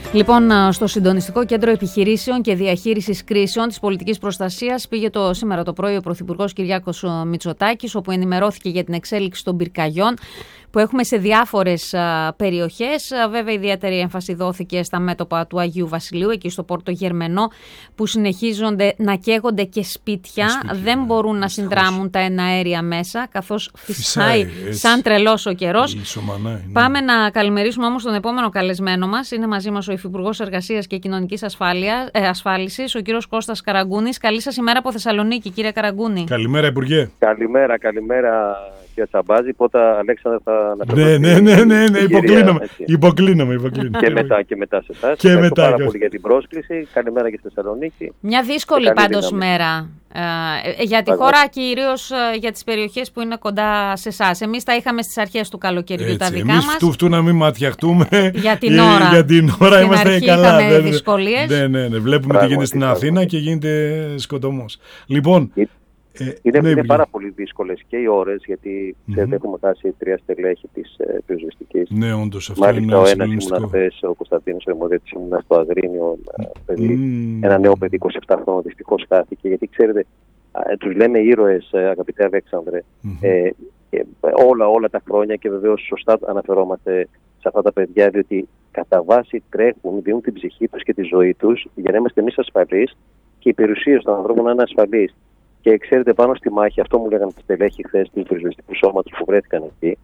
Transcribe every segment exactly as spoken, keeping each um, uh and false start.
Λοιπόν, στο Συντονιστικό Κέντρο Επιχειρήσεων και Διαχείρισης Κρίσεων της Πολιτικής Προστασίας πήγε το, σήμερα το πρωί ο Πρωθυπουργός Κυριάκος Μητσοτάκης, όπου ενημερώθηκε για την εξέλιξη των πυρκαγιών που έχουμε σε διάφορες α, περιοχές. Α, βέβαια, ιδιαίτερη έμφαση δόθηκε στα μέτωπα του Αγίου Βασιλείου, εκεί στο Πόρτο Γερμενό, που συνεχίζονται να καίγονται και σπίτια. σπίτια Δεν μπορούν ναι, να συνδράμουν τα εναέρια μέσα, καθώς φυσάει σαν τρελός ο καιρός. Ναι. Πάμε να καλημερίσουμε όμως τον επόμενο καλεσμένο μας. Είναι μαζί μας ο Υφυπουργός Εργασίας και Κοινωνικής Ασφάλειας, ε, Ασφάλισης, ο κύριος Κώστας Καραγκούνης. Καλή σας ημέρα από Θεσσαλονίκη, κύριε Καραγκούνη. Καλημέρα, Υπουργέ. Καλημέρα, καλημέρα. Τσαμπάζη, πότε Αλέξανδρα θα ναι, ναι, ναι, ναι, ναι, υποκλίνομαι, υποκλίνομαι, υποκλίνομαι. Και μετά, και μετά σε εσάς. Και μετά. Πάρα πολύ για την πρόσκληση. Καλημέρα και στη Θεσσαλονίκη. Μια δύσκολη πάντως μέρα ε, για τη χώρα, κυρίως για τις περιοχές που είναι κοντά σε εσάς. Εμείς τα είχαμε στις αρχές του καλοκαιριού τα δικά εμείς μας. Εμείς φτού να μην ματιαχτούμε. Για την ώρα. Για την ώρα είμαστε καλά. Είχαμε δυσκολίες. Ναι, ναι, ναι. Βλέπουμε τι γίνεται στην Αθήνα και γίνεται σκοτωμός. Λοιπόν. Ε, είναι, ναι, είναι πάρα πολύ δύσκολες και οι ώρες, γιατί mm-hmm. ξέρετε, έχουμε χάσει τρία στελέχη της ε, πυροσβεστικής. Ναι, όντως αυτό Μάλιστα, είναι ο ένας ήμουν χθες, ο Κωνσταντίνος ο Ερμοδέτης, ήμουν στο Αγρίνιο, παιδί, mm. ένα νέο παιδί είκοσι επτά χρόνων, δυστυχώς χάθηκε, γιατί ξέρετε, ε, τους λέμε ήρωες, ε, αγαπητέ Αλέξανδρε, mm-hmm. ε, ε, όλα, όλα τα χρόνια, και βεβαίως σωστά αναφερόμαστε σε αυτά τα παιδιά, διότι κατά βάση τρέχουν, δίνουν την ψυχή τους και τη ζωή τους για να είμαστε εμείς ασφαλείς και η περιουσία των ανθρώπων να είναι ασφαλείς. Και ξέρετε, πάνω στη μάχη, αυτό μου λέγανε τα στελέχη χθες του πυροσβεστικού σώματος που βρέθηκαν εκεί,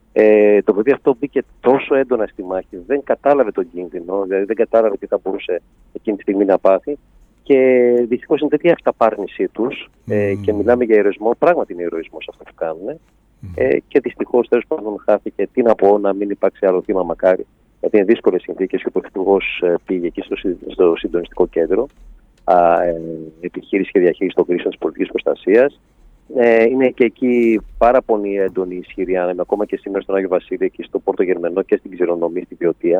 ε, το παιδί αυτό μπήκε τόσο έντονα στη μάχη, δεν κατάλαβε τον κίνδυνο, δηλαδή δεν κατάλαβε τι θα μπορούσε εκείνη τη στιγμή να πάθει. Και δυστυχώς είναι τέτοια αυταπάρνησή τους ε, mm. και μιλάμε για ηρωισμό, πράγματι είναι ηρωισμός αυτό που κάνουν. Mm. Ε, και δυστυχώς τέλος πάντων χάθηκε. Τι να πω, να μην υπάρξει άλλο θύμα, μακάρι, γιατί είναι δύσκολες συνθήκες και ο Πρωθυπουργός πήγε εκεί στο, στο Συντονιστικό Κέντρο Επιχείρηση και Διαχείριση των Κρίσεων της Πολιτικής Προστασίας. Ε, είναι και εκεί πάρα πολύ έντονη η ισχυρή άνεμη, ακόμα και σήμερα στον Άγιο Βασίλειο, εκεί στο Πόρτο Γερμενό και στην Ξηρονομία, στην Βιωτία.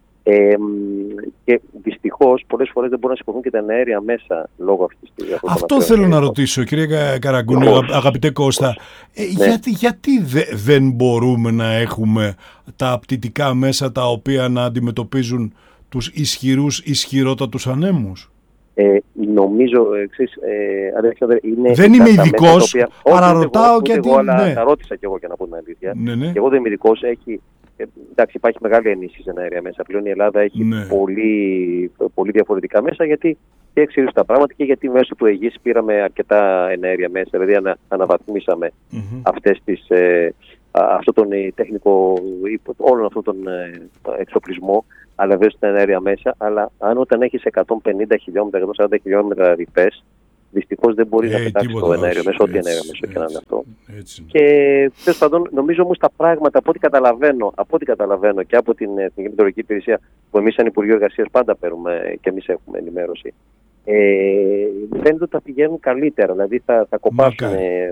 Ε, και δυστυχώς πολλές φορές δεν μπορούν να σηκωθούν και τα αέρια μέσα λόγω αυτής της διαδικασίας. Αυτό θέλω να ρωτήσω, κύριε Καραγκούνη, αγαπητέ Κώστα. Ε, ναι. Γιατί, γιατί δε, δεν μπορούμε να έχουμε τα απτυτικά μέσα τα οποία να αντιμετωπίζουν τους ισχυρούς, ισχυρότατους ανέμους? Ε, νομίζω, εξής, ε, Αλέξανδρε, είναι... Δεν είμαι ειδικός, αλλά ρωτάω και εγώ, αλλά ναι. Τα ρώτησα και εγώ, για να πω την αλήθεια. Ναι, ναι. Και εγώ δεν είμαι ειδικός, έχει... Ε, εντάξει, υπάρχει μεγάλη ενίσχυση σε αέρια μέσα. Πλέον η Ελλάδα έχει ναι. πολύ, πολύ διαφορετικά μέσα, γιατί και εξηρίζουν τα πράγματα και γιατί μέσω του Αιγής πήραμε αρκετά εναέρια μέσα. Δηλαδή ανα, αναβαθμίσαμε mm-hmm. αυτές τις, ε, αυτό τον τεχνικό, όλον αυτόν τον ε, εξοπλισμό, αλλά βέβαια στα εναέρια μέσα. Αλλά αν όταν έχεις εκατόν πενήντα χιλιόμετρα, εκατόν σαράντα χιλιόμετρα ρηπές, δυστυχώς δεν μπορεί hey, να πετάξει το εναέριο μέσο, ό,τι εναέριο μέσο και να είναι αυτό. Έτσι. Και τέλος πάντων, νομίζω όμως τα πράγματα, από ό,τι καταλαβαίνω, από ό,τι καταλαβαίνω και από την Εθνική Μετεωρολογική Υπηρεσία, που εμείς σαν Υπουργείο Εργασίας πάντα παίρνουμε και εμείς έχουμε ενημέρωση, ε, φαίνεται ότι θα πηγαίνουν καλύτερα, δηλαδή θα, θα κοπάσουν.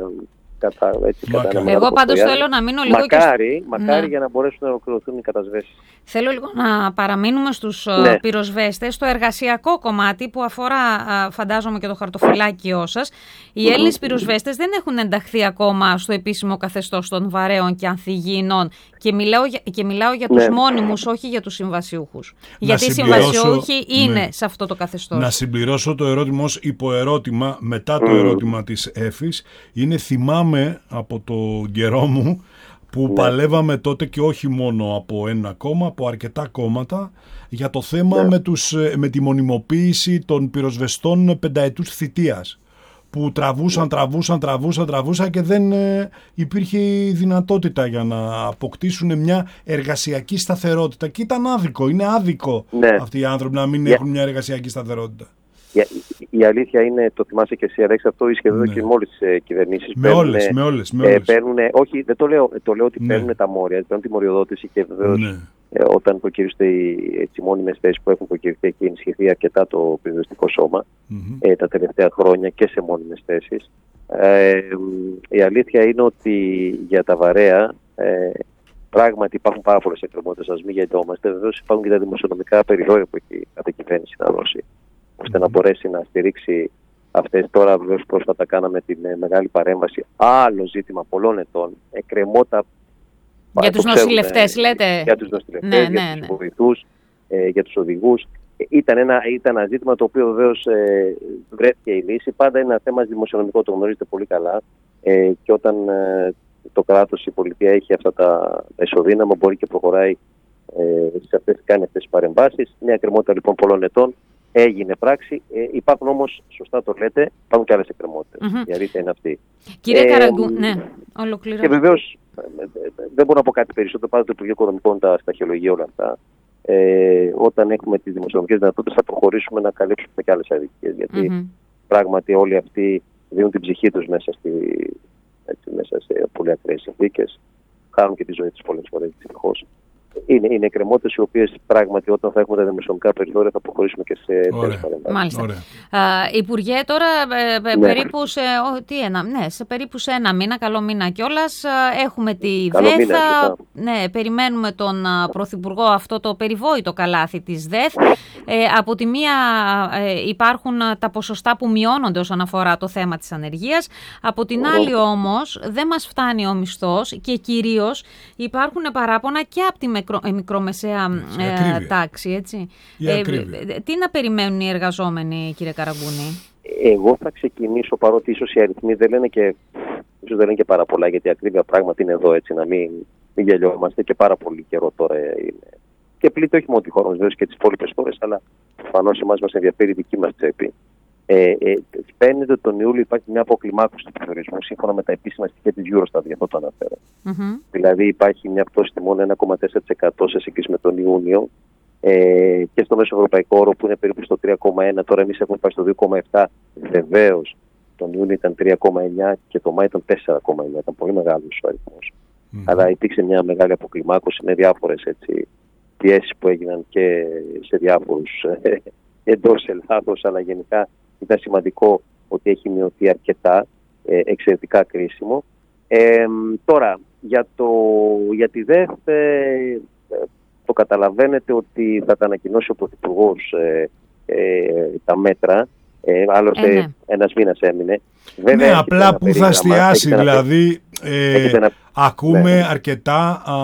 Κατά, έτσι, κατά Εγώ πάντως θέλω να μείνω λίγο μακάρι, και... μακάρι ναι. για να μπορέσουν να ολοκληρωθούν οι κατασβέσεις. Θέλω λίγο να παραμείνουμε στους ναι. πυροσβέστες, στο εργασιακό κομμάτι που αφορά, φαντάζομαι, και το χαρτοφυλάκιό σας. Οι mm-hmm. Έλληνες πυροσβέστες δεν έχουν ενταχθεί ακόμα στο επίσημο καθεστώς των βαρέων και ανθυγιεινών, και μιλάω για, και μιλάω για τους ναι. μόνιμους, όχι για τους συμβασιούχους. Να Γιατί οι συμβασιούχοι είναι ναι. σε αυτό το καθεστώς. Να συμπληρώσω το ερώτημα ως υποερώτημα μετά το mm. ερώτημα της Έφης. Είναι, θυμάμαι από το καιρό μου που ναι. παλεύαμε τότε, και όχι μόνο από ένα κόμμα, από αρκετά κόμματα, για το θέμα ναι. με, τους, με τη μονιμοποίηση των πυροσβεστών πενταετούς θητείας, που τραβούσαν, τραβούσαν, τραβούσαν, τραβούσαν και δεν ε, υπήρχε δυνατότητα για να αποκτήσουν μια εργασιακή σταθερότητα. Και ήταν άδικο, είναι άδικο ναι. αυτοί οι άνθρωποι να μην yeah. έχουν μια εργασιακή σταθερότητα. Η, η αλήθεια είναι, το θυμάσαι και εσύ, Αλέξη, αυτό ίσχυε εδώ ναι. και με όλες τις ε, κυβερνήσεις. Με όλες, με όλες. Με όλες. Ε, παίρνουν, όχι, δεν το λέω, το λέω ότι ναι. παίρνουν τα μόρια, παίρνουν τη μοριοδότηση, και βεβαίως ναι. ε, όταν προκυρήσετε οι έτσι, μόνιμες θέσεις που έχουν προκυριστεί και ενισχυθεί αρκετά το πυροσβεστικό σώμα mm-hmm. ε, τα τελευταία χρόνια και σε μόνιμες θέσεις. Ε, η αλήθεια είναι ότι για τα βαρέα ε, πράγματι υπάρχουν πάρα πολλές εκκρεμότητες, ας μην γελιόμαστε. Βεβαίως υπάρχουν και τα δημοσιονομικά περιθώρια που έχει κατά η κυβέρνηση να δώσει, ώστε να μπορέσει να στηρίξει αυτές. Τώρα βεβαίως πρόσφατα κάναμε την ε, μεγάλη παρέμβαση. Άλλο ζήτημα πολλών ετών, εκκρεμότητα για τους νοσηλευτές, λέτε. Για τους νοσηλευτές, ναι, για ναι, τους ναι. βοηθούς, ε, για τους οδηγούς. Ήταν ένα, ήταν ένα ζήτημα το οποίο βεβαίως ε, βρέθηκε η λύση. Πάντα είναι ένα θέμα δημοσιονομικό, το γνωρίζετε πολύ καλά. Ε, και όταν ε, το κράτος, η πολιτεία έχει αυτά τα ισοδύναμα, μπορεί και προχωράει ε, σε αυτές, κάνει αυτές τις παρεμβάσεις. Μια εκκρεμότητα λοιπόν πολλών ετών έγινε πράξη. Ε, υπάρχουν όμως, σωστά το λέτε, υπάρχουν και άλλες εκκρεμότητες. Mm-hmm. Η αλήθεια είναι αυτή. Κύριε ε, Καραγκού, ναι, ολοκληρώνω. Και βεβαίως δεν μπορώ να πω κάτι περισσότερο, πάντα το Υπουργείο Οικονομικών τα σταχυολογεί όλα αυτά. Ε, όταν έχουμε τις δημοσιονομικές δυνατότητες θα προχωρήσουμε να καλύψουμε και άλλες αδικίες. Γιατί mm-hmm. πράγματι όλοι αυτοί δίνουν την ψυχή τους μέσα, στη, έτσι, μέσα σε πολύ ακραίες συνθήκες. Χάνουν και τη ζωή τους πολλές φορές, δυστυχώς. Είναι, είναι εκκρεμότητες οι οποίες πράγματι όταν θα έχουμε τα δημοσιονομικά περιθώρια θα προχωρήσουμε και σε τέτοιες παρεμβάσεις. Μάλιστα. Α, Υπουργέ, τώρα ε, ναι. περίπου, σε, ο, τι ένα, ναι, σε περίπου σε ένα μήνα, καλό μήνα κιόλας, έχουμε τη καλό ΔΕΘ. Μήνα, ναι, περιμένουμε τον Πρωθυπουργό αυτό το περιβόητο καλάθι της ΔΕΘ. Ε, από τη μία ε, υπάρχουν τα ποσοστά που μειώνονται όσον αφορά το θέμα της ανεργίας. Από την άλλη όμως δεν μας φτάνει ο μισθός και κυρίως υπάρχουν παράπονα και από τη μικρο, ε, μικρομεσαία ε, τάξη. Έτσι. Ε, τι να περιμένουν οι εργαζόμενοι, κύριε Καραγκούνη? Εγώ θα ξεκινήσω, παρότι ίσως οι αριθμοί δεν λένε και, ίσως δεν λένε και πάρα πολλά, γιατί η ακρίβεια πράγματι είναι εδώ, έτσι, να μην, μην γελιόμαστε, και πάρα πολύ καιρό τώρα είναι. Και πλήττει όχι μόνο τη χώρα μας, βέβαια, και τις υπόλοιπες χώρες, αλλά προφανώς εμάς μας ενδιαφέρει η δική μας τσέπη. Ε, ε, φαίνεται ότι τον Ιούλιο υπάρχει μια αποκλιμάκωση του πληθωρισμού σύμφωνα με τα επίσημα στοιχεία της Eurostat, γι' αυτό το αναφέρω. Mm-hmm. Δηλαδή υπάρχει μια πτώση τιμών ένα κόμμα τέσσερα τοις εκατό σε σύγκριση με τον Ιούνιο ε, και στο μέσο ευρωπαϊκό όρο που είναι περίπου στο τρία κόμμα ένα, τώρα εμείς έχουμε πάει στο δύο κόμμα επτά. Βεβαίως τον Ιούνιο ήταν τρία κόμμα εννιά και το Μάη ήταν τέσσερα κόμμα εννιά, ήταν πολύ μεγάλος ο αριθμός. Mm-hmm. Αλλά υπήρξε μια μεγάλη αποκλιμάκωση με διάφορες έτσι πιέσεις που έγιναν και σε διάφορους ε, εντός Ελλάδος, αλλά γενικά ήταν σημαντικό ότι έχει μειωθεί αρκετά, ε, εξαιρετικά κρίσιμο. Ε, τώρα, για, το, για τη ΔΕΘ, ε, το καταλαβαίνετε ότι θα τα ανακοινώσει ο Πρωθυπουργός ε, ε, τα μέτρα, ε, άλλωστε ε, ναι. ένας μήνας έμεινε. Βέβαια, ναι, απλά που θα εστιάσει, δηλαδή, ε, ένα... ακούμε ναι. αρκετά, α,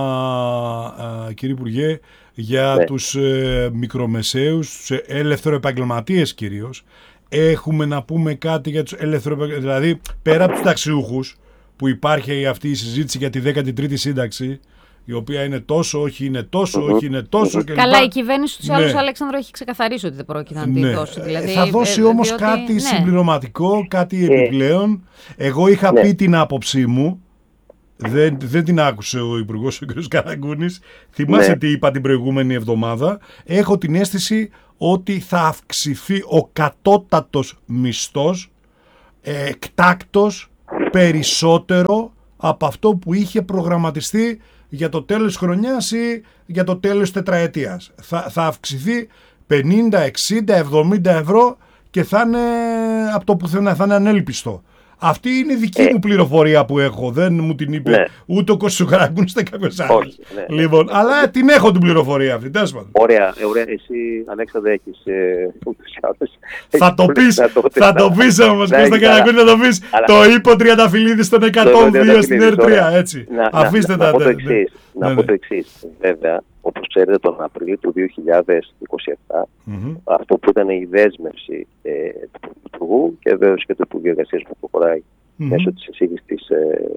α, κύριε Υπουργέ, για ναι. τους ε, μικρομεσαίους, τους ελευθεροεπαγγελματίες κυρίως. Έχουμε να πούμε κάτι για τους ελευθεροεπαγγελματίες, δηλαδή πέρα από τους ταξιούχους που υπάρχει αυτή η συζήτηση για τη δέκατη τρίτη σύνταξη, η οποία είναι τόσο, όχι είναι τόσο, mm-hmm. όχι είναι τόσο κλπ. Καλά, η κυβέρνηση τους ναι. άλλους, Αλέξανδρο, έχει ξεκαθαρίσει ότι δεν πρόκειται να την ναι. δώσει. Δηλαδή, θα δώσει ε, όμως διότι... κάτι ναι. συμπληρωματικό, κάτι ε. επιπλέον. Εγώ είχα ναι. πει την άποψή μου. Δεν, δεν την άκουσε ο Υπουργός, ο κ. Καραγκούνης. Θυμάσαι ναι. τι είπα την προηγούμενη εβδομάδα. Έχω την αίσθηση ότι θα αυξηθεί ο κατώτατος μισθός ε, εκτάκτος περισσότερο από αυτό που είχε προγραμματιστεί για το τέλος της χρονιάς ή για το τέλος της τετραετίας. Θα, θα αυξηθεί πενήντα, εξήντα, εβδομήντα ευρώ και θα είναι από το πουθενά, θα είναι ανέλπιστο. Αυτή είναι η δική ε, μου πληροφορία που έχω. Δεν μου την είπε ναι. ούτε ο Κώστας ο Καραγκούνης ούτε κάποιος άλλος. Ναι, λοιπόν, ναι. αλλά την έχω την πληροφορία αυτή. Ωραία, ωραία. Εσύ, Αλέξανδρε, έχεις ε, ούτως ή άλλως. Θα το πεις, θα το πεις όμως, Κώστα Καραγκούνη, θα το πεις. Το είπε ο Τριανταφυλλίδης στον εκατόν δύο στην Ερ τρία, έτσι. Αφήστε τα. Να πω το εξής. Βέβαια, όπως ξέρετε, τον Απρίλιο του δύο χιλιάδες είκοσι επτά, mm-hmm. αυτό που ήταν η δέσμευση ε, του Υπουργού και βέβαια και του Υπουργείου Εργασίας που προχωράει mm-hmm. μέσω της εισήγησης της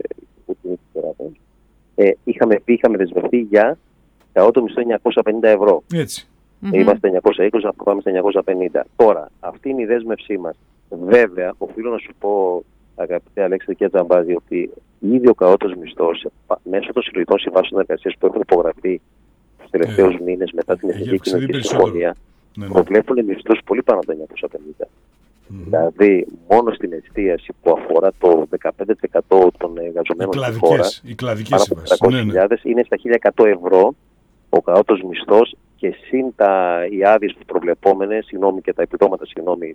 Υπουργείου ε, είχαμε πει, είχαμε δεσμευτεί για κατώτατο μισθό εννιακόσια πενήντα ευρώ. Έτσι. Mm-hmm. Είμαστε εννιακόσια είκοσι, θα πάμε στα εννιακόσια πενήντα. Τώρα, αυτή είναι η δέσμευσή μας. Βέβαια, οφείλω να σου πω, αγαπητέ Αλέξη και Τζαμπάζη, ότι ήδη ο κατώτατος μισθός μέσω των συλλογικών συμβάσεων εργασίας που έχουν υπογραφεί τους τελευταίους ε, μήνες μετά την Εθνική Κοινωνική Συμφωνία ναι, ναι. προβλέπουν μισθούς πολύ πάνω από τα εννιακόσια πενήντα. Mm-hmm. Δηλαδή, μόνο στην εστίαση που αφορά το δεκαπέντε τοις εκατό των εργαζομένων στην χώρα, οι κλαδικές συμβάσεις, ναι, ναι. είναι στα χίλια εκατό ευρώ ο κατώτατος μισθός και συν τα, οι άδειες που προβλεπόμενες, συγγνώμη, και τα επιδόματα, συγγνώμη,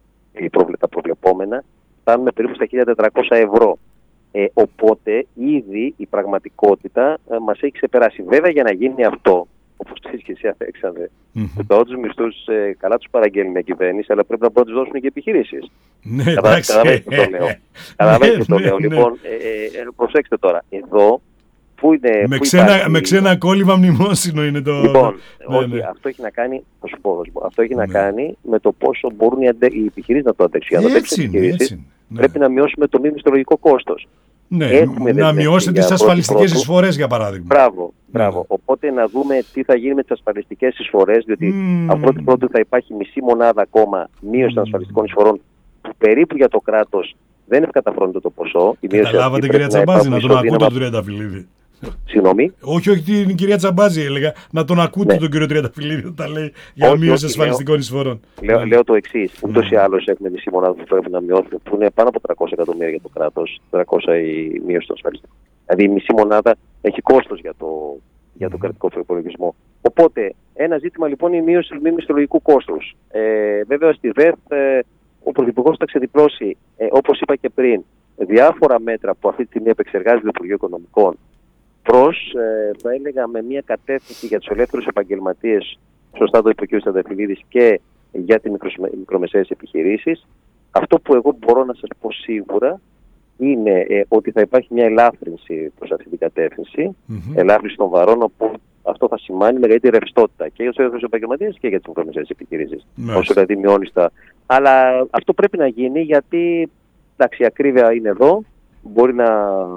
τα προβλεπόμενα, φτάνουμε περίπου στα χίλια τετρακόσια ευρώ. Ε, οπότε ήδη η πραγματικότητα ε, μας έχει ξεπεράσει. Βέβαια, για να γίνει αυτό, όπως το έχεις και εσύ, Αλέξανδρε, mm-hmm. τους κατώτατους μισθούς ε, καλά τους παραγγέλνει μια κυβέρνηση, αλλά πρέπει να μπορούν να τους δώσουν και επιχειρήσεις. Ναι, εντάξει. Καταλαβαίνετε το λέω. Καταλαβαίνετε το λέω. Λοιπόν, ε, ε, προσέξτε τώρα. Εδώ Πού είναι, με, πού ξένα, υπάρχει... με ξένα κόλλημα μνημόσυνο είναι το... Λοιπόν, ναι, όχι, ναι. αυτό έχει να κάνει, θα σου πω, αυτό έχει ναι. να κάνει με το πόσο μπορούν οι, αντε... οι επιχειρήσεις να το αντέξουν. Για να το αντέξουν οι επιχειρήσεις, ναι. πρέπει να μειώσουμε το μη μισθολογικό κόστος. Ναι, Έχουμε να μειώσετε τις ασφαλιστικές εισφορές, για παράδειγμα. Μπράβο, μπράβο. Ναι. Οπότε να δούμε τι θα γίνει με τις ασφαλιστικές εισφορές, διότι mm. από πρώτη πρώτη θα υπάρχει μισή μονάδα ακόμα μείωση mm. των ασφαλιστικών εισφορών, που περίπου για το κράτος δεν ευκαταφρώνεται το ποσό. Καταλάβατε, κυρία Τσαμπάζη, να τον ακούτε τον Τριανταφυλλίδη. Συγγνώμη. Όχι, όχι την κυρία Τσαμπάζη έλεγα. Να τον ακούτε ναι. τον κύριο Τριανταφυλλίδη όταν λέει για όχι, μείωση όχι, ασφαλιστικών λέω, εισφορών. Λέω, λέω το εξής. Mm. Ούτως ή άλλως έχουμε μισή μονάδα που πρέπει να μειώσουμε, που είναι πάνω από τριακόσια εκατομμύρια για το κράτος, τριακόσια η μείωση των ασφαλιστικών. Δηλαδή η μισή μονάδα έχει κόστος για το, για το mm. κρατικό προϋπολογισμό. Οπότε ένα ζήτημα λοιπόν είναι η μείωση του μη μισθολογικού κόστους. Ε, βέβαια στη ΔΕΘ ε, ο Πρωθυπουργός θα ξεδιπλώσει, ε, όπως είπα και πριν, διάφορα μέτρα που αυτή τη στιγμή επεξεργάζεται το Υπουργείο Οικονομικών προς, ε, θα έλεγα, με μια κατεύθυνση για τους ελεύθερους επαγγελματίες, σωστά το είπε ο κ. Σταδεφιλίδης, και για τις μικρομεσαίες επιχειρήσεις. Αυτό που εγώ μπορώ να σας πω σίγουρα είναι ε, ότι θα υπάρχει μια ελάφρυνση προς αυτή την κατεύθυνση, mm-hmm. ελάφρυνση των βαρών, όπου αυτό θα σημάνει μεγαλύτερη ρευστότητα και για τους ελεύθερους επαγγελματίες και για τις μικρομεσαίες επιχειρήσεις. Mm-hmm. Όσο δηλαδή μειώνει τα... Αλλά αυτό πρέπει να γίνει γιατί, εντάξει, η ακρίβεια είναι εδώ. Μπορεί να,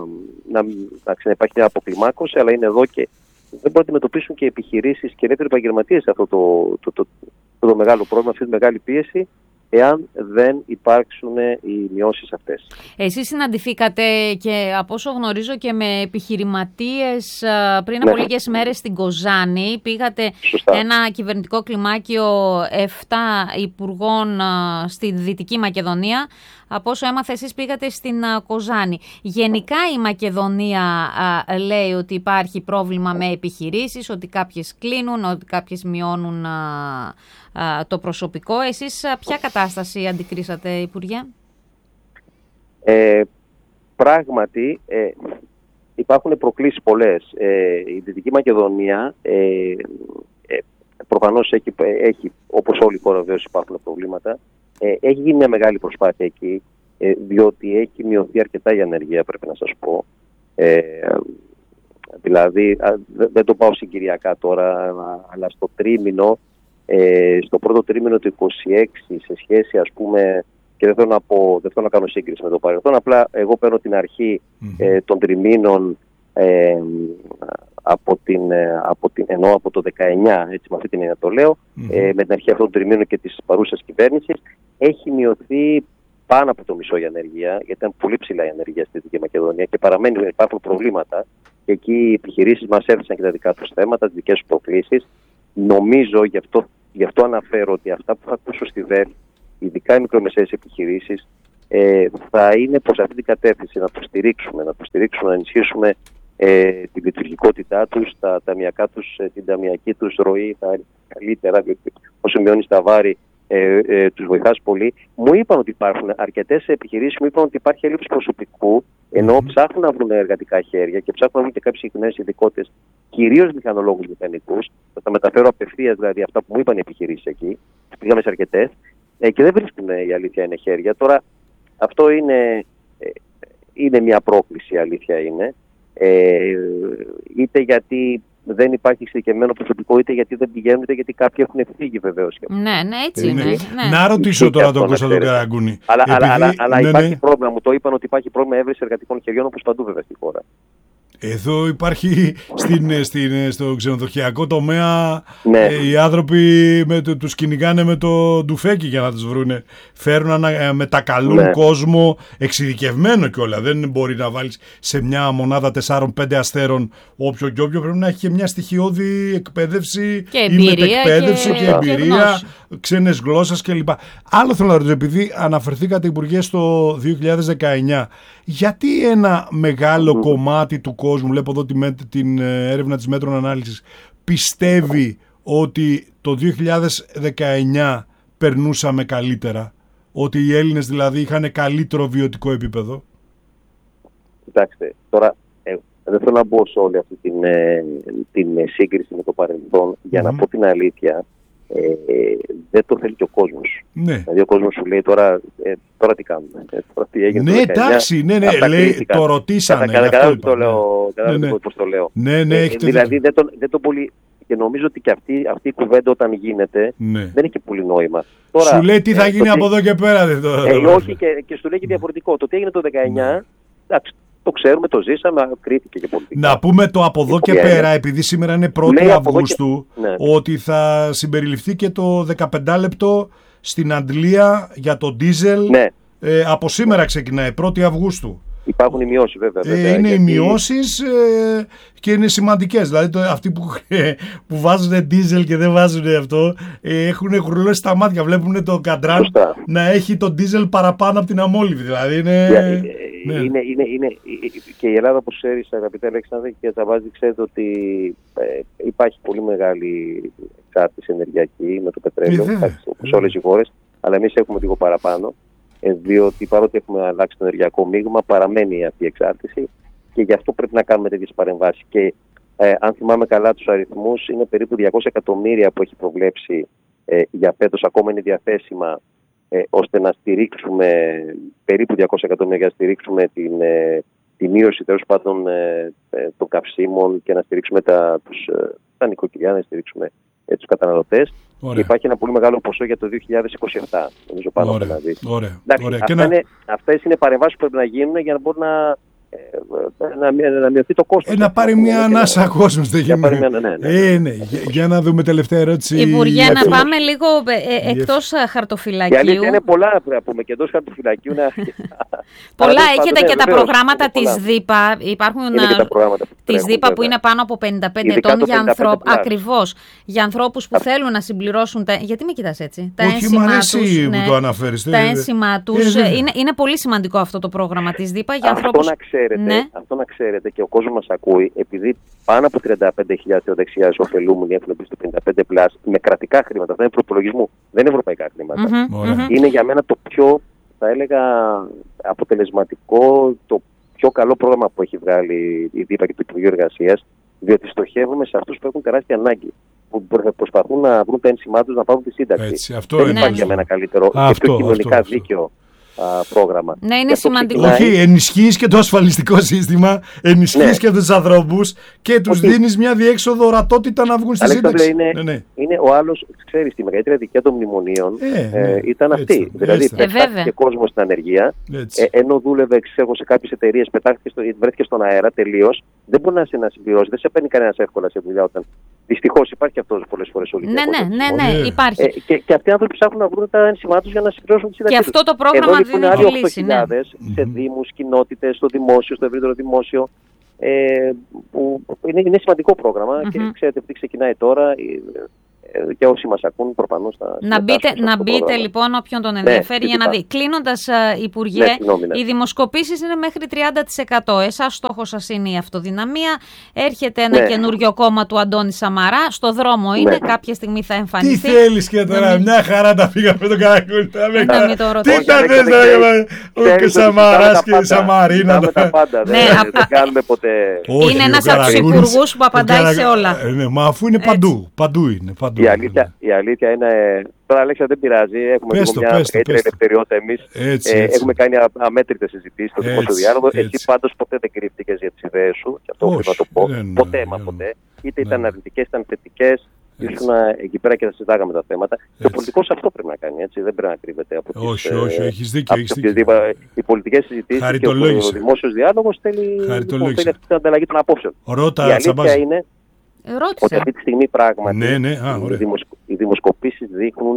να, να υπάρχει μια αποκλιμάκωση, αλλά είναι εδώ και δεν μπορούν να αντιμετωπίσουν και οι επιχειρήσεις και ελεύθεροι επαγγελματίες αυτό το, το, το, το, το μεγάλο πρόβλημα, αυτή τη μεγάλη πίεση, εάν δεν υπάρξουν οι μειώσεις αυτές. Εσείς συναντηθήκατε και από όσο γνωρίζω και με επιχειρηματίες πριν από ναι. λίγες μέρες στην Κοζάνη. Πήγατε Σωστά. ένα κυβερνητικό κλιμάκιο επτά υπουργών στη Δυτική Μακεδονία. Από όσο έμαθα, εσείς πήγατε στην Κοζάνη. Γενικά η Μακεδονία α, λέει ότι υπάρχει πρόβλημα με επιχειρήσεις, ότι κάποιες κλείνουν, ότι κάποιες μειώνουν α, α, το προσωπικό. Εσείς α, ποια κατάσταση αντικρίσατε, Υπουργέ? Ε, πράγματι, ε, υπάρχουν προκλήσεις πολλές. Ε, η Δυτική Μακεδονία ε, ε, προφανώς έχει, έχει, όπως όλη η χώρα βεβαίως υπάρχουν προβλήματα. Ε, έχει γίνει μια μεγάλη προσπάθεια εκεί, ε, διότι έχει μειωθεί αρκετά η ανεργία, πρέπει να σας πω. Ε, δηλαδή, α, δεν το πάω συγκυριακά τώρα, αλλά στο τρίμηνο, ε, στο πρώτο τρίμηνο του είκοσι έξι, σε σχέση, ας πούμε, και δεν θέλω να, πω, δεν θέλω να κάνω σύγκριση με το παρελθόν, απλά εγώ παίρνω την αρχή mm-hmm. ε, των τριμήνων ε, από την, από την, ενώ από το δεκαεννιά, έτσι με αυτή την έννοια το λέω, mm-hmm. ε, με την αρχή αυτών των τριμήνων και της παρούσας κυβέρνησης, έχει μειωθεί πάνω από το μισό η ανεργία, γιατί ήταν πολύ ψηλά η ανεργία στη Δυτική Μακεδονία και παραμένουν, υπάρχουν προβλήματα. Και εκεί οι επιχειρήσεις μας έθεσαν και τα δικά τους θέματα, τις δικές τους προκλήσεις. Νομίζω, γι' αυτό, γι' αυτό αναφέρω ότι αυτά που θα ακούσω στη ΔΕΛ, ειδικά οι μικρομεσαίες επιχειρήσεις, ε, θα είναι προς αυτή την κατεύθυνση, να το στηρίξουμε, να το στηρίξουμε, να ενισχύσουμε ε, την λειτουργικότητά τους, τα ταμιακά τους, ε, την ταμιακή τους ροή, τα καλύτερα, διότι όσο μειώνεις τα βάρη, ε, ε, τους βοηθάς πολύ. Μου είπαν ότι υπάρχουν αρκετές επιχειρήσεις, μου είπαν ότι υπάρχει έλλειψη προσωπικού, ενώ mm-hmm. ψάχνουν να βρουν εργατικά χέρια και ψάχνουν να βρουν και κάποιες συγκεκριμένες ειδικότητες, κυρίως μηχανολόγους μηχανικούς. Θα τα μεταφέρω απευθείας, δηλαδή αυτά που μου είπαν οι επιχειρήσεις εκεί, πήγαμε σε αρκετές, ε, και δεν βρίσκουν, η αλήθεια είναι, χέρια. Τώρα, αυτό είναι, ε, είναι μια πρόκληση, η αλήθεια είναι. Ε, είτε γιατί δεν υπάρχει εξειδικευμένο προσωπικό, είτε γιατί δεν πηγαίνουν, είτε γιατί κάποιοι έχουν φύγει βεβαίως. Ναι, ναι, έτσι είναι. Ναι. Ναι. Να ρωτήσω τώρα τον Κωνσταντίνο Καραγκούνη. Αλλά, Επειδή... αλλά, αλλά, αλλά ναι, υπάρχει ναι. πρόβλημα, μου το είπαν ότι υπάρχει πρόβλημα έβρεση εργατικών χεριών, όπως παντού βέβαια στη χώρα. Εδώ υπάρχει στην, στην, στο ξενοδοχειακό τομέα ναι. ε, οι άνθρωποι με το, τους κυνηγάνε με το ντουφέκι για να τους βρούνε. Φέρνουν, ε, μετακαλούν ναι. κόσμο εξειδικευμένο κιόλα. Δεν μπορεί να βάλεις σε μια μονάδα τεσσάρων πέντε αστέρων όποιο και όποιο. Πρέπει να έχει και μια στοιχειώδη εκπαίδευση και εμπειρία, ή μετεκπαίδευση και, και, και εμπειρία, και ξένες γλώσσες κλπ. Άλλο θέλω να ρωτήσω, επειδή αναφερθήκατε, Υπουργέ, στο δύο χιλιάδες δεκαεννιά, γιατί ένα μεγάλο mm. κομμάτι του κόσμου, βλέπω εδώ την έρευνα της Μέτρων Ανάλυσης, πιστεύει ότι το δύο χιλιάδες δεκαεννιά περνούσαμε καλύτερα, ότι οι Έλληνες δηλαδή είχαν καλύτερο βιωτικό επίπεδο? Κοιτάξτε, τώρα ε, δεν θέλω να μπω σε όλη αυτή την, ε, την σύγκριση με το παρελθόν, για mm. να πω την αλήθεια. ε, δεν το θέλει και ο κόσμος. Ναι. Δηλαδή ο κόσμος σου λέει τώρα, ε, τώρα τι κάνουμε. Ε, τώρα τι έγινε, ναι, εντάξει, ναι, ναι, λέει, το ρωτήσανε. Κατά πώς το λέω. Ναι, ναι. Πώς το λέω. Ναι, ναι, ε, δηλαδή δει... δεν το, δεν το πολύ... Και νομίζω ότι και αυτή, αυτή η κουβέντα όταν γίνεται ναι. δεν έχει πολύ νόημα. Τώρα, σου λέει τι θα ε, γίνει από τι... εδώ και πέρα. Δεν το... ε, όχι και, και σου λέει και διαφορετικό. Το τι έγινε το δεκαεννιά, ναι. εντάξει, το ξέρουμε, το ζήσαμε, κρίθηκε και πολιτικά. Να πούμε το από εδώ και πέρα, επειδή σήμερα είναι πρώτη Αυγούστου, και... ναι. ότι θα συμπεριληφθεί και το δεκαπέντε λεπτό στην αντλία για το ντίζελ. Ναι. Ε, από σήμερα ξεκινάει, πρώτη Αυγούστου. Υπάρχουν οι μειώσεις βέβαια. βέβαια ε, είναι γιατί... οι μειώσεις ε, και είναι σημαντικές. Δηλαδή το, αυτοί που, ε, που βάζουν ντίζελ και δεν βάζουν αυτό ε, έχουν γουρλώσει στα μάτια. Βλέπουν το καντράν να έχει το ντίζελ παραπάνω από την αμόλυβη. Δηλαδή είναι, yeah, ναι. είναι, είναι, είναι, και η Ελλάδα, όπως ξέρεις αγαπητέ Αλέξανδρε και Τσαβάζη, ξέρετε ότι ε, υπάρχει πολύ μεγάλη εξάρτηση ενεργειακή με το πετρέλαιο, όπως όλες οι χώρες, αλλά εμείς έχουμε λίγο παραπάνω. Διότι παρότι έχουμε αλλάξει το ενεργειακό μείγμα, παραμένει αυτή η εξάρτηση και γι' αυτό πρέπει να κάνουμε τέτοιες παρεμβάσεις. Και ε, αν θυμάμαι καλά τους αριθμούς, είναι περίπου διακόσια εκατομμύρια που έχει προβλέψει ε, για φέτος, ακόμα είναι διαθέσιμα ε, ώστε να στηρίξουμε περίπου διακόσια εκατομμύρια για να στηρίξουμε την, ε, τη μείωση τέλος πάντων ε, ε, των καυσίμων και να στηρίξουμε τα, τους, ε, τα νοικοκυριά, να στηρίξουμε ε, τους καταναλωτές. Ωραία. Και υπάρχει ένα πολύ μεγάλο ποσό για το δύο χιλιάδες είκοσι επτά. Νομίζω πάνω από δηλαδή. Ωραία. Εντάξει, Ωραία. Αυτά να... είναι, αυτές είναι παρεμβάσεις που πρέπει να γίνουν για να μπορεί να, να, να, να μειωθεί το κόστος. Ε, να πάρει μια ανάσα κόσμος. Ναι, ναι, ναι. Ε, ναι. Για, για να δούμε τελευταία ερώτηση. Υπουργέ, να πάμε λίγο ε, εκτός χαρτοφυλακίου. Η αλήθεια είναι πολλά που πούμε και εντός χαρτοφυλακίου. Να... πολλά. Έχετε και τα προγράμματα της ΔΥΠΑ. Υπάρχουν της ΔΥΠΑ που είναι πάνω από πενήντα πέντε ετών για ανθρώπους. Ακριβώς. Για ανθρώπους που θέλουν να συμπληρώσουν. Γιατί με κοιτάς έτσι? Τα ένσημά τους. Τα ένσημά τους. Είναι πολύ σημαντικό αυτό το πρόγραμμα της ΔΥΠΑ για ανθρώπους. Ξέρετε, ναι. Αυτό να ξέρετε και ο κόσμος μας ακούει, επειδή πάνω από τριάντα πέντε χιλιάδες τριάντα έξι χιλιάδες ωφελούμενοι έχουν μπει στο πενήντα πέντε πλας με κρατικά χρήματα, δεν είναι προπολογισμού, δεν είναι ευρωπαϊκά χρήματα. Mm-hmm. Είναι για μένα το πιο, θα έλεγα, αποτελεσματικό, το πιο καλό πρόγραμμα που έχει βγάλει η ΔΥΠΑ και το Υπουργείο Εργασίας, διότι στοχεύουμε σε αυτούς που έχουν τεράστια ανάγκη, που προσπαθούν να βρουν τα ένσημά τους να πάρουν τη σύνταξη. Έτσι, αυτό δεν είναι. υπάρχει για μένα καλύτερο και αυτό, πιο κοινωνικά αυτό, δίκαιο πρόγραμμα. Ναι, είναι σημαντικό. Όχι, ενισχύεις και το ασφαλιστικό σύστημα, ενισχύεις ναι. και τους ανθρώπους και τους Όχι. δίνεις μια διέξοδο ορατότητα να βγουν στη σύνταξη. Είναι, ναι, ναι. είναι ο άλλος, ξέρεις, τη μεγαλύτερη αδικία των μνημονίων ε, ναι, ε, ήταν αυτή. Έτσι, δηλαδή, πετάχτηκε ε, κόσμο στην ανεργία, ε, ενώ δούλευε ξέρω, σε κάποιες εταιρείες, βρέθηκε στον αέρα τελείως, δεν μπορεί να σε να συμπληρώσει, δεν σε παίρνει κανένας εύκολα σε δουλειά όταν. Δυστυχώς υπάρχει αυτό πολλές φορές όλοι. Ναι, ναι, ναι, ναι, υπάρχει. Ε, και, και αυτοί οι άνθρωποι ψάχνουν να βρουν τα ένσημά τους για να συμπληρώσουν τη σύνταξη. Και αυτό το πρόγραμμα δίνει τη λύση. Ναι. Σε δήμους, κοινότητες, στο δημόσιο, στο ευρύτερο δημόσιο. Ε, που είναι, είναι σημαντικό πρόγραμμα mm-hmm. και ξέρετε επειδή ξεκινάει τώρα. Ε, και όσοι μας ακούν προφανώς θα... Να μπείτε, να μπείτε πρόγραμμα. Λοιπόν όποιον τον ενδιαφέρει ναι, για να δει. Κλείνοντας, Υπουργέ, ναι, συγνώμη, ναι. οι δημοσκοπήσεις είναι μέχρι τριάντα τοις εκατό. Εσάς στόχος σας είναι η αυτοδυναμία. Έρχεται ένα ναι. καινούριο κόμμα του Αντώνη Σαμαρά. Στο δρόμο είναι, ναι. κάποια στιγμή θα εμφανιστεί. Τι θέλεις και τώρα, ναι. μια χαρά τα φύγαμε με τον Καρακούνη. Τι τα θες τώρα και Σαμαράς και Σαμαρίνα. Δεν κάνουμε ποτέ... Είναι ένας από τους υπουργούς που απαντάει σε όλα. Μα αφού είναι παντού, παντού είναι. Η αλήθεια, η αλήθεια είναι. Τώρα, Αλέξα, δεν πειράζει. Έχουμε πες το, μια μεγαλύτερη ελευθεριότητα εμείς. Έτσι, ε, έτσι. Έχουμε κάνει αμέτρητες συζητήσεις στο δημόσιο διάλογο. Εσύ πάντως ποτέ δεν κρύφτηκες για τις ιδέες σου. Και αυτό πρέπει να το πω. Ναι, ναι, ποτέ, ναι, μα ποτέ. Είτε ναι. ήταν αρνητικές, ήταν θετικές. Ήσουν εκεί πέρα και θα συζητάγαμε τα θέματα. Και ο πολιτικός αυτό πρέπει να κάνει. Έτσι. Δεν πρέπει να κρύβεται από τις. Όχι, όχι, έχεις δίκιο. Οι πολιτικές συζητήσεις και ο δημόσιος διάλογος θέλει αυτή την ανταλλαγή των απόψεων. Ρώτα, η αλήθεια είναι. Ρώτησα. Ότι αυτή τη στιγμή πράγματι ναι, ναι. Α, οι, δημοσ... οι δημοσκοπήσεις δείχνουν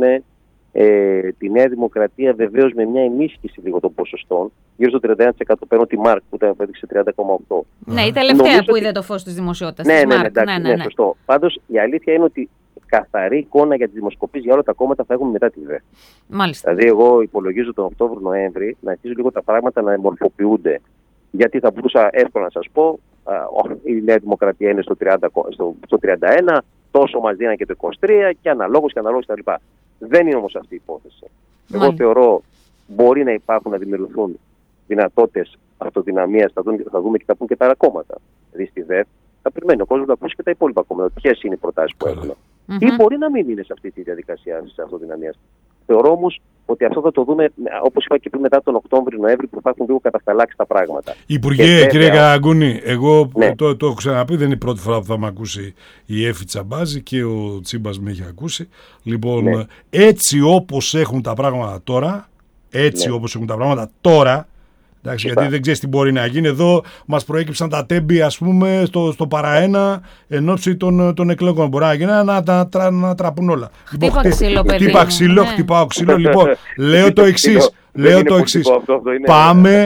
ε, τη Νέα Δημοκρατία βεβαίως με μια ενίσχυση λίγο των ποσοστών, γύρω στο τριάντα ένα τοις εκατό παίρνω τη Μάρκ που ήταν έδειξε τριάντα κόμμα οκτώ. Ναι, η τελευταία Νομίζω που ότι... είδε το φως της δημοσιότητας. Ναι, της ναι, ναι, Μάρκ. εντάξει, ναι, ναι, ναι, σωστό. Πάντως η αλήθεια είναι ότι καθαρή εικόνα για τις δημοσκοπήσεις για όλα τα κόμματα θα έχουμε μετά τη ΔΕ. Μάλιστα. Δηλαδή εγώ υπολογίζω τον Οκτώβριο-Νοέμβρη να αρχίσουν λίγο τα πράγματα να μορφοποιούνται. Γιατί θα μπορούσα εύκολα να σας πω, η Νέα Δημοκρατία είναι στο, τριάντα, στο, στο τριάντα ένα, τόσο μας δίνανε και το είκοσι τρία και αναλόγως και αναλόγως κτλ. Δεν είναι όμως αυτή η υπόθεση. Μάλιστα. Εγώ θεωρώ μπορεί να υπάρχουν, να δημιουργηθούν δυνατότητες αυτοδυναμίας, θα, δουν, θα δούμε και θα πούν και τα άλλα κόμματα. Δηλαδή στη ΔΕ θα περιμένει ο κόσμος να ακούσει και τα υπόλοιπα κόμματα. Ποιες είναι οι προτάσεις που έχουν. Mm-hmm. Ή μπορεί να μην είναι σε αυτή τη διαδικασία, σε αυτοδυναμία. Θεωρώ όμως ότι αυτό θα το δούμε, όπως είπα και πριν, μετά τον Οκτώβριο-Νοέμβριο, που θα έχουν λίγο κατασταλάξει τα πράγματα. Υπουργέ, βέβαια, κύριε Καραγκούνη, εγώ ναι. το, το έχω ξαναπεί, δεν είναι η πρώτη φορά που θα με ακούσει η Εύη Τσαμπάζη και ο Τσίμπας με έχει ακούσει. Λοιπόν, ναι. έτσι όπως έχουν τα πράγματα τώρα, έτσι ναι. όπως έχουν τα πράγματα τώρα, εντάξει, γιατί δεν ξέρεις τι μπορεί να γίνει. Εδώ μας προέκυψαν τα τέμπη, ας πούμε, στο, στο παραένα εν ώψη των, των εκλογών. Μπορεί να γίνει να, να, να, να τραπούν όλα. Χτύπα λοιπόν, ξύλο, παιδί. Χτύπα ξύλο, ναι. χτυπάω ξύλο. Λοιπόν, λέω το εξής. λέω το εξής. Πάμε,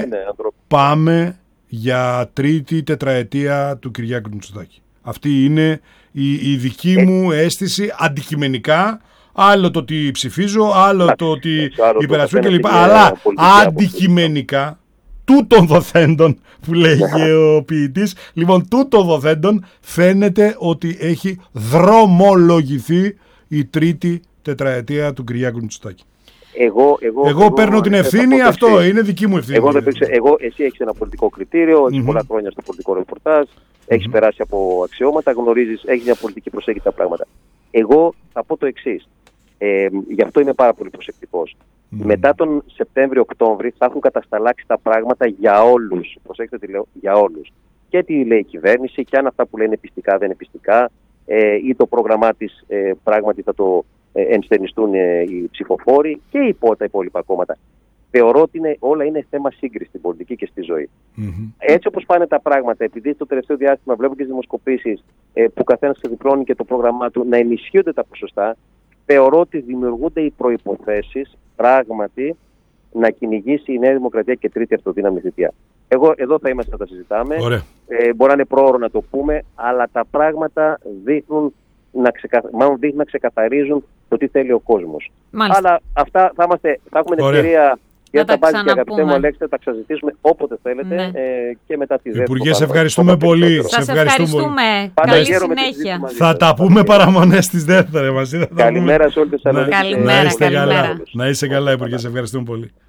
πάμε για τρίτη τετραετία του Κυριάκου Μητσοτάκη. Αυτή είναι η, η δική μου αίσθηση αντικειμενικά. Άλλο το ότι ψηφίζω, άλλο το ότι υπερασπίζω κλπ. Αλλά αντικειμενικά, τούτων δοθέντων που λέγει ο ποιητής, λοιπόν τούτων δοθέντων φαίνεται ότι έχει δρομολογηθεί η τρίτη τετραετία του Κυριάκου Μητσοτάκη. Εγώ, εγώ, εγώ, εγώ παίρνω την ευθύνη, αυτό εσύ. είναι δική μου ευθύνη. Εγώ, εγώ, εσύ έχεις ένα πολιτικό κριτήριο, έχεις mm-hmm. πολλά χρόνια στο πολιτικό ρεπορτάζ, mm-hmm. έχεις περάσει από αξιώματα, γνωρίζεις, έχεις μια πολιτική προσέγγιση τα πράγματα. Εγώ θα πω το εξής. Ε, γι' αυτό είμαι πάρα πολύ προσεκτικός. Mm. Μετά τον Σεπτέμβριο-Οκτώβρη θα έχουν κατασταλάξει τα πράγματα για όλους. Προσέξτε τι λέω, για όλους. Και τι λέει η κυβέρνηση, και αν αυτά που λένε πιστικά δεν είναι πιστικά, ε, ή το πρόγραμμά της ε, πράγματι θα το ε, ενστερνιστούν ε, οι ψηφοφόροι και οι τα υπόλοιπα κόμματα. Θεωρώ ότι είναι, όλα είναι θέμα σύγκριση στην πολιτική και στη ζωή. Mm-hmm. Έτσι όπως πάνε τα πράγματα, επειδή το τελευταίο διάστημα βλέπω και τις δημοσκοπήσεις ε, που καθένας ξεδιπλώνει και το πρόγραμμά του, να ενισχύονται τα ποσοστά, θεωρώ ότι δημιουργούνται οι προϋποθέσεις πράγματι να κυνηγήσει η Νέα Δημοκρατία και τρίτη αυτοδύναμη θητεία. Εγώ εδώ θα είμαστε να τα συζητάμε. Ε, μπορεί να είναι πρόωρο να το πούμε, αλλά τα πράγματα δείχνουν να, ξεκα... μάλλον δείχνουν να ξεκαθαρίζουν το τι θέλει ο κόσμος. Μάλιστα. Αλλά αυτά θα, είμαστε, θα έχουμε την ευκαιρία. Για τα πάλι και αγαπητέ μου Αλέξη, θα τα ξαναζητήσουμε όποτε θέλετε ναι. ε, και μετά τη δεύτερη. Υπουργέ, σε ευχαριστούμε πολύ. Σας ευχαριστούμε. Καλή συνέχεια. Θα τα πούμε παραμονές τις δεύτερες μαζί. Καλημέρα σε όλες τις άλλες. Καλημέρα, καλημέρα. Να είσαι καλά, Υπουργέ, σε ευχαριστούμε πολύ.